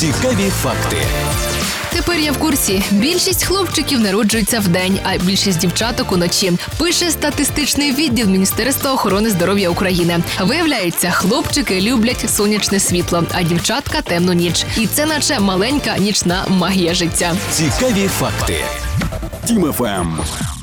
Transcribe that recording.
Цікаві факти. Тепер я в курсі. Більшість хлопчиків народжуються вдень, а більшість дівчаток уночі. Пише статистичний відділ Міністерства охорони здоров'я України. Виявляється, хлопчики люблять сонячне світло, а дівчатка – темну ніч. І це наче маленька нічна магія життя. Цікаві факти. Тім ФМ.